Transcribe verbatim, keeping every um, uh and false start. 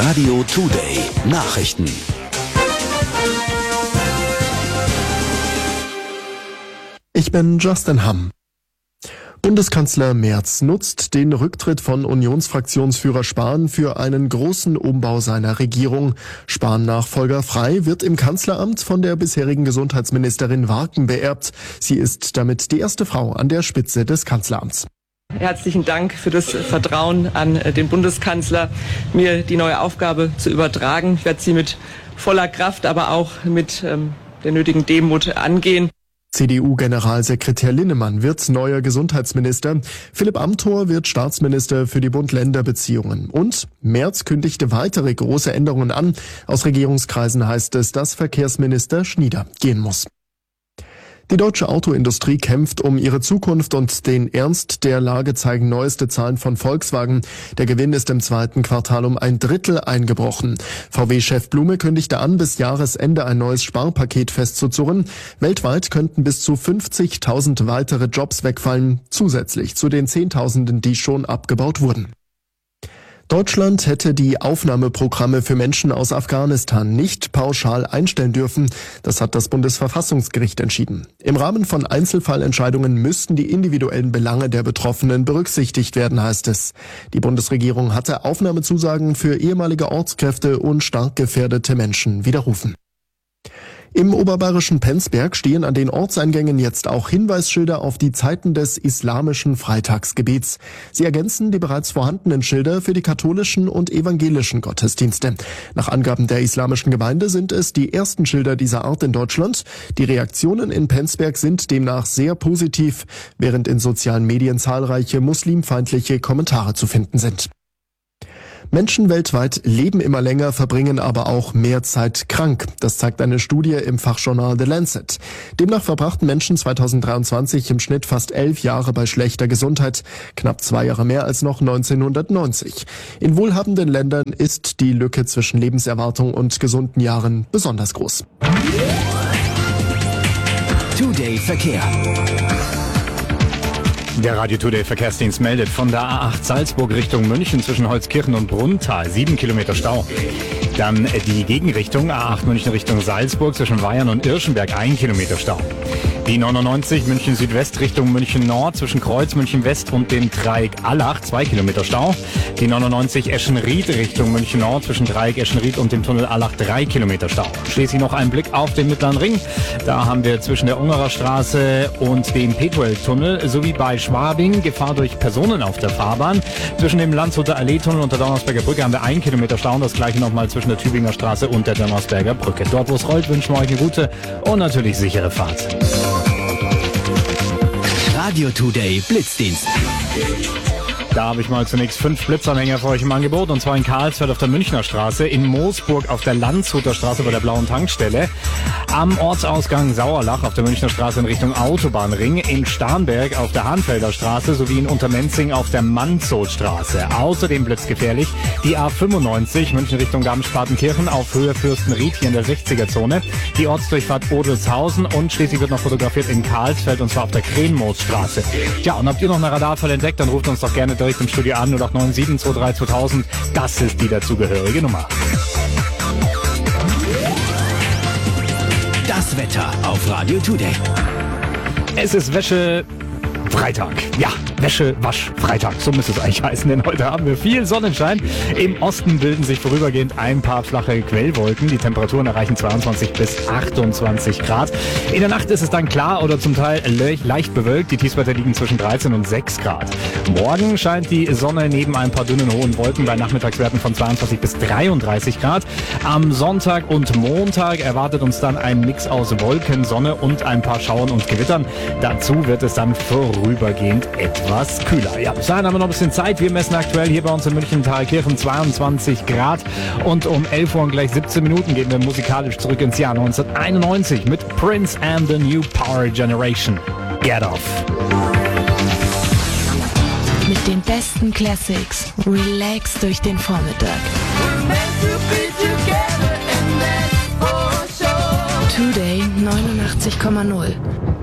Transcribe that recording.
Radio Today Nachrichten. Ich bin Justin Hamm. Bundeskanzler Merz nutzt den Rücktritt von Unionsfraktionsführer Spahn für einen großen Umbau seiner Regierung. Spahn-Nachfolger Frey wird im Kanzleramt von der bisherigen Gesundheitsministerin Warken beerbt. Sie ist damit die erste Frau an der Spitze des Kanzleramts. Herzlichen Dank für das Vertrauen an den Bundeskanzler, mir die neue Aufgabe zu übertragen. Ich werde sie mit voller Kraft, aber auch mit ähm, der nötigen Demut angehen. C D U-Generalsekretär Linnemann wird neuer Gesundheitsminister. Philipp Amthor wird Staatsminister für die Bund-Länder-Beziehungen. Und Merz kündigte weitere große Änderungen an. Aus Regierungskreisen heißt es, dass Verkehrsminister Schnieder gehen muss. Die deutsche Autoindustrie kämpft um ihre Zukunft und den Ernst der Lage zeigen neueste Zahlen von Volkswagen. Der Gewinn ist im zweiten Quartal um ein Drittel eingebrochen. V W-Chef Blume kündigte an, bis Jahresende ein neues Sparpaket festzuzurren. Weltweit könnten bis zu fünfzigtausend weitere Jobs wegfallen, zusätzlich zu den Zehntausenden, die schon abgebaut wurden. Deutschland hätte die Aufnahmeprogramme für Menschen aus Afghanistan nicht pauschal einstellen dürfen. Das hat das Bundesverfassungsgericht entschieden. Im Rahmen von Einzelfallentscheidungen müssten die individuellen Belange der Betroffenen berücksichtigt werden, heißt es. Die Bundesregierung hatte Aufnahmezusagen für ehemalige Ortskräfte und stark gefährdete Menschen widerrufen. Im oberbayerischen Penzberg stehen an den Ortseingängen jetzt auch Hinweisschilder auf die Zeiten des islamischen Freitagsgebets. Sie ergänzen die bereits vorhandenen Schilder für die katholischen und evangelischen Gottesdienste. Nach Angaben der islamischen Gemeinde sind es die ersten Schilder dieser Art in Deutschland. Die Reaktionen in Penzberg sind demnach sehr positiv, während in sozialen Medien zahlreiche muslimfeindliche Kommentare zu finden sind. Menschen weltweit leben immer länger, verbringen aber auch mehr Zeit krank. Das zeigt eine Studie im Fachjournal The Lancet. Demnach verbrachten Menschen zweitausenddreiundzwanzig im Schnitt fast elf Jahre bei schlechter Gesundheit, knapp zwei Jahre mehr als noch neunzehnhundertneunzig. In wohlhabenden Ländern ist die Lücke zwischen Lebenserwartung und gesunden Jahren besonders groß. Today Verkehr. Der Radio Today Verkehrsdienst meldet von der A acht Salzburg Richtung München zwischen Holzkirchen und Brunnthal sieben Kilometer Stau. Dann die Gegenrichtung A acht München Richtung Salzburg zwischen Weyern und Irschenberg ein Kilometer Stau. Die neunundneunzig München Südwest Richtung München Nord zwischen Kreuz München West und dem Dreieck Allach zwei Kilometer Stau. Die neunundneunzig Eschenried Richtung München Nord zwischen Dreieck Eschenried und dem Tunnel Allach drei Kilometer Stau. Schließlich noch ein Blick auf den Mittleren Ring. Da haben wir zwischen der Ungerer Straße und dem Petuel-Tunnel sowie bei Schwabing Gefahr durch Personen auf der Fahrbahn. Zwischen dem Landshuter Allee-Tunnel und der Donnersberger Brücke haben wir ein Kilometer Stau und das gleiche nochmal zwischen der Tübinger Straße und der Donnersberger Brücke. Dort, wo es rollt, wünschen wir euch eine gute und natürlich sichere Fahrt. Radio Today Blitzdienst. Da habe ich mal zunächst fünf Blitzanhänger für euch im Angebot, und zwar in Karlsfeld auf der Münchner Straße, in Moosburg auf der Landshuter Straße bei der Blauen Tankstelle, am Ortsausgang Sauerlach auf der Münchner Straße in Richtung Autobahnring, in Starnberg auf der Hahnfelder Straße sowie in Untermenzing auf der Manzow-Straße. Außerdem blitzgefährlich die A fünfundneunzig München Richtung Garmisch-Partenkirchen auf Höhe Fürstenried hier in der sechziger-Zone, die Ortsdurchfahrt Odelshausen und schließlich wird noch fotografiert in Karlsfeld und zwar auf der Krenmoosstraße. Ja, und habt ihr noch eine Radarfall entdeckt, dann ruft uns doch gerne direkt im Studio an, null acht neun sieben zwei drei zweitausend. Das ist die dazugehörige Nummer. Das Wetter auf Radio Today. Es ist Wäsche Freitag. Ja, Wäsche, Wasch, Freitag. So müsste es eigentlich heißen, denn heute haben wir viel Sonnenschein. Im Osten bilden sich vorübergehend ein paar flache Quellwolken. Die Temperaturen erreichen zweiundzwanzig bis achtundzwanzig Grad. In der Nacht ist es dann klar oder zum Teil le- leicht bewölkt. Die Tiefstwerte liegen zwischen dreizehn und sechs Grad. Morgen scheint die Sonne neben ein paar dünnen hohen Wolken bei Nachmittagswerten von zweiundzwanzig bis dreiunddreißig Grad. Am Sonntag und Montag erwartet uns dann ein Mix aus Wolken, Sonne und ein paar Schauern und Gewittern. Dazu wird es dann vorübergehend etwas kühler. Ja, bis dahin haben wir noch ein bisschen Zeit. Wir messen aktuell hier bei uns in München Thalkirchen zweiundzwanzig Grad und um elf Uhr und gleich siebzehn Minuten gehen wir musikalisch zurück ins Jahr neunzehnhunderteinundneunzig mit Prince and the New Power Generation. Get Off. Mit den besten Classics. Relax durch den Vormittag. Today neunundachtzig Komma null.